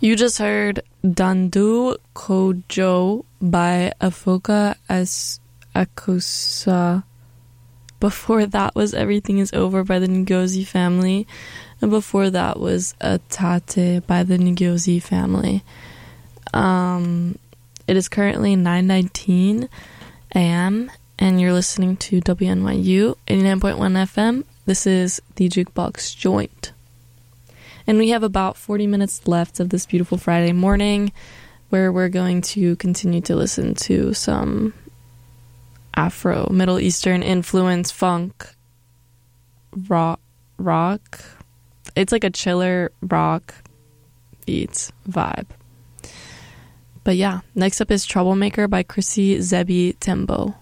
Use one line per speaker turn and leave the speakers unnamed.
You just heard Dandu Kojo by Afoka Akusa. Before that was Everything Is Over by the Ngozi Family. And before that was Atate by the Ngozi Family. It is currently 9:19 a.m. and you're listening to WNYU 89.1 FM. This is the Jukebox Joint. And we have about 40 minutes left of this beautiful Friday morning where we're going to continue to listen to some Afro, Middle Eastern influence, funk, rock. It's like a chiller rock beats vibe. But yeah, next up is Troublemaker by Chrissy Zebi Tembo.